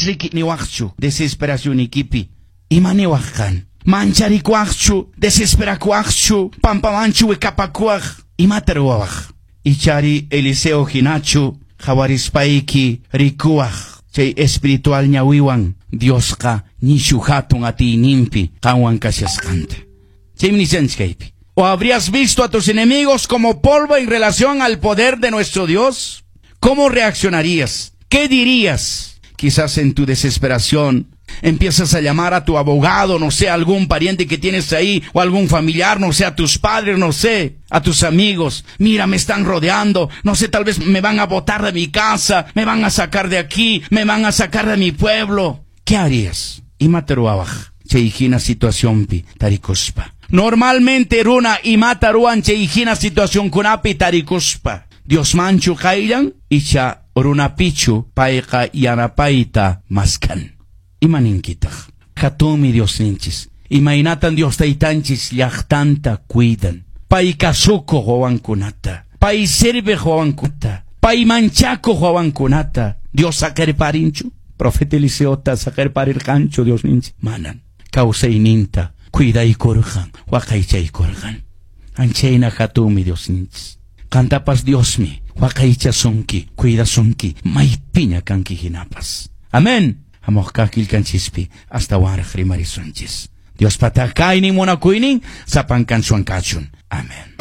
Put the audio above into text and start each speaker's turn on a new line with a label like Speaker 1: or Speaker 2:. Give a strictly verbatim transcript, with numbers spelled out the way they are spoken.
Speaker 1: Rikrik ni wakchu, desesperación ikipi. Imani wakan. Manchari kwakchu, desespera kwakchu, pampamanchu wekapakwak. Imataruwak. Ichari Eliseo hinachu, jawarispaiki rikuwak. Chay espiritual ñawiwan, Dios ka, nishu hatun ati nimpi, kawan kasiaskanta. Chay mnisenskaipi. ¿O habrías visto a tus enemigos como polvo en relación al poder de nuestro Dios? ¿Cómo reaccionarías? ¿Qué dirías? Quizás en tu desesperación empiezas a llamar a tu abogado, no sé, a algún pariente que tienes ahí, o algún familiar, no sé, a tus padres, no sé, a tus amigos. Mira, me están rodeando, no sé, tal vez me van a botar de mi casa, me van a sacar de aquí, me van a sacar de mi pueblo. ¿Qué harías? Imateruabaj, cheijina situación pi, tarikuspa. Normalmente runa imataruan cheijina situación kunapi tarikuspa. Dios manchu kailan, icha runa pichu, paika yanapaita maskan. Imaninkitah, hatumi Dios ninchis, imainatan Dios taitanchis yachtanta cuidan, paikasuko joankunata, pai sirve joankunata, pai manchaco joankunata, Dios sacar parinchu, profeta Eliseota sacar parir cancho Dios ninchi, manan, causa ininta, cuida y corjan, wakaicha y corjan, ancheina hatumi Dios ninchis, cantapas Dios mi, wakaicha sonki, cuida sonki, maipiña kanki hinapas. Amén. Amokakil kanchispi hasta warajri marisunchis. Dios patakay ni muna kuinin sapan kansuan kachun. Amen.